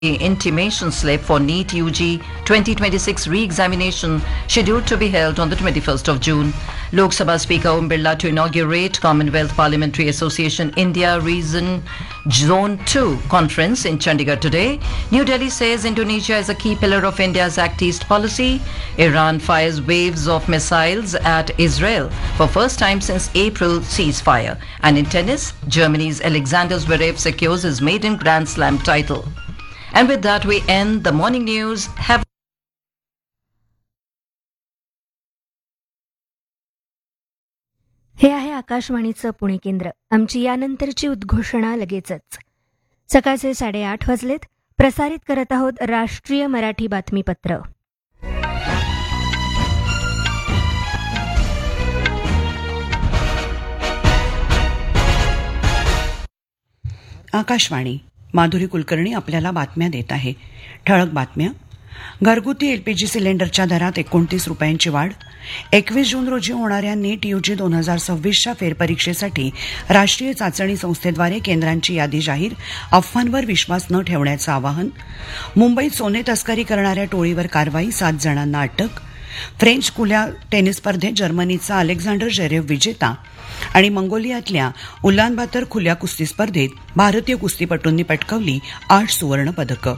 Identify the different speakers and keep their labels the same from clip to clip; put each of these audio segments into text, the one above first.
Speaker 1: intimation slip for NEET UG 2026 re-examination scheduled to be held on the 21st of June. Lok Sabha Speaker Om Birla to inaugurate Commonwealth Parliamentary Association India Region Zone 2 conference in Chandigarh today. New Delhi says Indonesia is a key pillar of India's Act East policy. Iran fires waves of missiles at Israel for first time since April ceasefire. And in tennis, Germany's Alexander Zverev secures his maiden Grand Slam title. And with that, we end the morning news.
Speaker 2: हे आहे आकाशवाणीचं पुणे केंद्र. आमची यानंतरची उद्घोषणा लगेचच. सकाळचे 8:30 वाजलेत. प्रसारित करत आहोत राष्ट्रीय मराठी बातमीपत्र.
Speaker 3: आकाशवाणी. माधुरी कुलकर्णी आपल्याला बातम्या देत आहे. ठळक बातम्या. घरगुती एलपीजी सिलेंडरच्या दरात 29 रुपयांची वाढ. 21 जून रोजी होणाऱ्या नीट यूजी 2026च्या फेरपरीक्षेसाठी राष्ट्रीय चाचणी संस्थेद्वारे केंद्रांची यादी जाहीर. अफवांवर विश्वास न ठेवण्याचं आवाहन. मुंबईत सोने तस्करी करणाऱ्या टोळीवर कारवाई. 7 जणांना अटक. फ्रेंच खुल्या टेनिस स्पर्धेत जर्मनीचा अलेक्झांडर झवेरेव विजेता आणि मंगोलियातल्या उलानबातर खुल्या कुस्ती स्पर्धेत भारतीय कुस्तीपटूंनी पटकावली 8 सुवर्ण पदकं.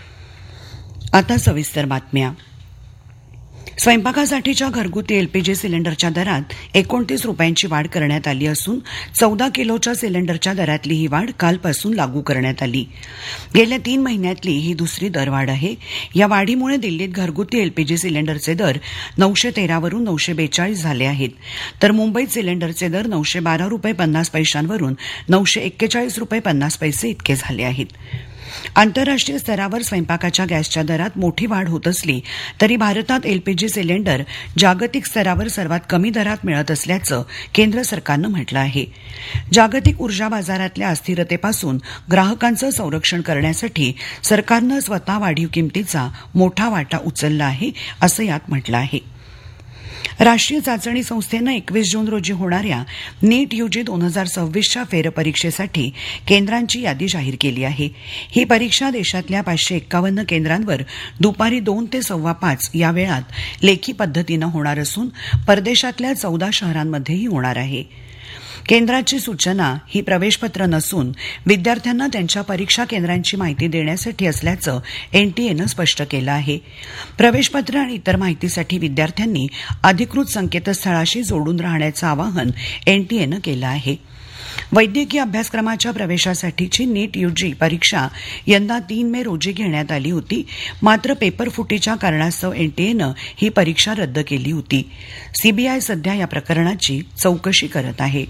Speaker 3: आता सविस्तर बातम्या. स्वयंपाकासाठीच्या घरगुती एलपीजी सिलेंडरच्या दरात 29 रुपयांची वाढ करण्यात आली असून 14 किलोच्या सिलेंडरच्या दरातली ही वाढ कालपासून लागू करण्यात आली. गेल्या 3 महिन्यातली ही दुसरी दरवाढ आहे. या वाढीमुळे दिल्लीत घरगुती एलपीजी सिलेंडरचे दर 913 वरून 942 झाले आहेत, तर मुंबईत सिलेंडरचे दर 912 रुपये 50 पैशांवरून 941 रुपये 50 पैसे इतके झाले आहेत. आंतरराष्ट्रीय स्तरावर स्वयंपाकाच्या गॅसच्या दरात मोठी वाढ होत असली तरी भारतात एलपीजी सिलेंडर जागतिक स्तरावर सर्वात कमी दरात मिळत असल्याचं केंद्र सरकारनं म्हटलं आहे. जागतिक ऊर्जा बाजारातल्या अस्थिरतेपासून ग्राहकांचं संरक्षण करण्यासाठी सरकारनं स्वतः वाढीव किमतीचा मोठा वाटा उचलला आहे, असं यात म्हटलं आहे. राष्ट्रीय चाचणी संस्थेनं 21 जून रोजी होणाऱ्या नीट यूजी 2026च्या फेरपरीक्षेसाठी केंद्रांची यादी जाहीर केली आहे. ही परीक्षा देशातल्या 551 केंद्रांवर दुपारी 2 ते 5:15 या वेळात लेखी पद्धतीनं होणार असून परदेशातल्या 14 शहरांमध्येही होणार आहे. केंद्राची सूचना ही प्रवेशपत्र नसून विद्यार्थ्यांना त्यांच्या परीक्षा केंद्रांची माहिती देण्यासाठी असल्याचं एनटीएनं स्पष्ट केलं आहे. प्रवेशपत्र आणि इतर माहितीसाठी विद्यार्थ्यांनी अधिकृत संकेतस्थळाशी जोडून राहण्याचं आवाहन एनटीएनं केलं आहे. वैद्यकीय अभ्यासक्रमाच्या प्रवेशासाठीची नीट यूजी परीक्षा यंदा 3 मे रोजी घेण्यात आली होती, मात्र पेपर फुटीच्या कारणास्तव एनटीएनं ही परीक्षा रद्द केली होती. सीबीआय सध्या या प्रकरणाची चौकशी करत आहे.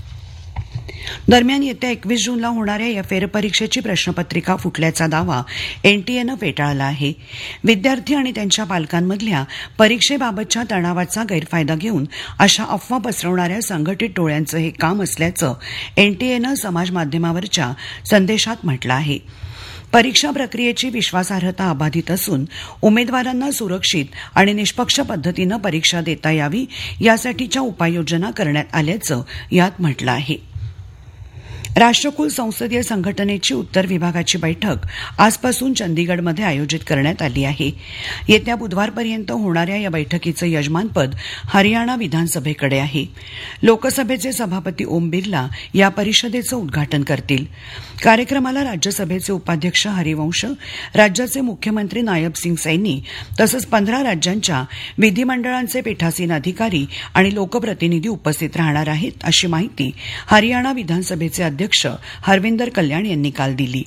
Speaker 3: दरम्यान येत्या 21 जूनला होणाऱ्या या फेरपरीक्षेची प्रश्नपत्रिका फुटल्याचा दावा एनटीएनं फेटाळला आहे. विद्यार्थी आणि त्यांच्या पालकांमधल्या परीक्षेबाबतच्या तणावाचा गैरफायदा घेऊन अशा अफवा पसरवणाऱ्या संघटित टोळ्यांचं हे काम असल्याचं एनटीएनं समाज माध्यमावरच्या संदेशात म्हटलं आहे. परीक्षा प्रक्रियेची विश्वासार्हता अबाधित असून उमेदवारांना सुरक्षित आणि निष्पक्ष पद्धतीनं परीक्षा देता यावी यासाठीच्या उपाययोजना करण्यात आल्याचं यात म्हटलं आहे. राष्ट्रकुल संसदीय संघटनेची उत्तर विभागाची बैठक आजपासून चंदीगडमध्ये आयोजित करण्यात आली आहे. येत्या बुधवारपर्यंत होणाऱ्या या बैठकीचं यजमानपद हरियाणा विधानसभेकडे आहे. लोकसभेचे सभापती ओम बिर्ला या परिषदेचं उद्घाटन करतील. कार्यक्रमाला राज्यसभेचे उपाध्यक्ष हरिवंश, राज्याचे मुख्यमंत्री नायब सिंग सैनी तसंच 15 राज्यांच्या विधिमंडळांचे पीठासीन अधिकारी आणि लोकप्रतिनिधी उपस्थित राहणार आहेत, अशी माहिती हरियाणा विधानसभेचे अध्यक्ष हरविंदर कल्याण यांनी काल दिली.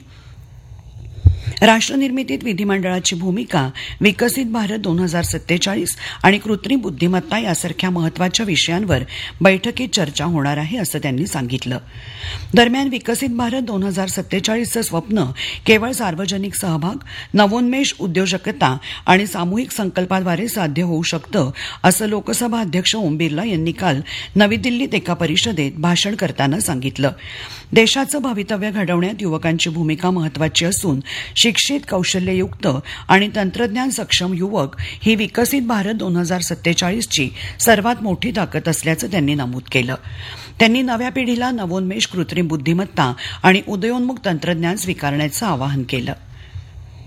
Speaker 3: राष्ट्रनिर्मितीत विधिमंडळाची भूमिका, विकसित भारत 2047 आणि कृत्रिम बुद्धिमत्ता यासारख्या महत्वाच्या विषयांवर बैठकीत चर्चा होणार आहे, असं त्यांनी सांगितलं. दरम्यान विकसित भारत 2047चं स्वप्न केवळ सार्वजनिक सहभाग, नवोन्मेष, उद्योजकता आणि सामूहिक संकल्पाद्वारे साध्य होऊ शकतं, असं लोकसभा अध्यक्ष ओम बिर्ला यांनी काल नवी दिल्लीत एका परिषदेत भाषण करताना सांगितलं. देशाचं भवितव्य घडवण्यात युवकांची भूमिका महत्वाची असून शिक्षित, कौशल्ययुक्त आणि तंत्रज्ञान सक्षम युवक ही विकसित भारत 2047ची सर्वात मोठी ताकद असल्याचं त्यांनी नमूद केलं. त्यांनी नव्या पिढीला नवोन्मेष, कृत्रिम बुद्धिमत्ता आणि उदयोन्मुख तंत्रज्ञान स्वीकारण्याचं आवाहन केलं.